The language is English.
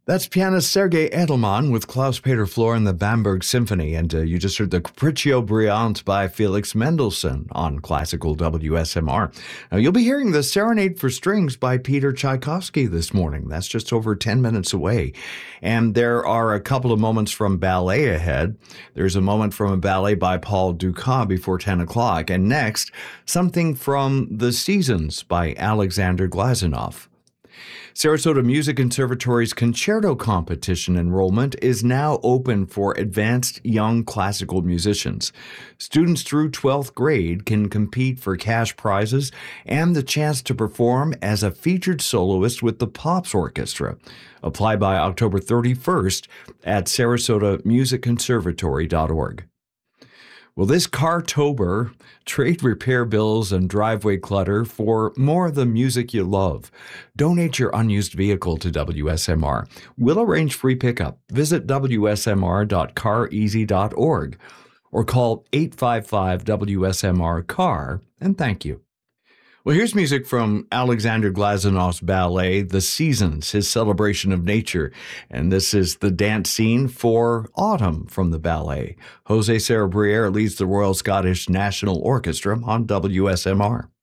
That's pianist Sergei Edelman with Klaus-Peter Flor and the Bamberg Symphony, and you just heard the Capriccio Brillante by Felix Mendelssohn on classical WSMR. Now, you'll be hearing the Serenade for Strings by Peter Tchaikovsky this morning. That's just over 10 minutes away. And there are a couple of moments from ballet ahead. There's a moment from a ballet by Paul Dukas before 10 o'clock. And next, something from The Seasons by Alexander Glazunov. Sarasota Music Conservatory's concerto competition enrollment is now open for advanced young classical musicians. Students through 12th grade can compete for cash prizes and the chance to perform as a featured soloist with the Pops Orchestra. Apply by October 31st at sarasotamusicconservatory.org. Well, this Cartober, trade repair bills and driveway clutter for more of the music you love. Donate your unused vehicle to WSMR. We'll arrange free pickup. Visit wsmr.careasy.org or call 855-WSMR-CAR and thank you. Well, here's music from Alexander Glazunov's ballet, The Seasons, his celebration of nature. And this is the dance scene for Autumn from the ballet. Jose Sarah Briere leads the Royal Scottish National Orchestra on WSMR.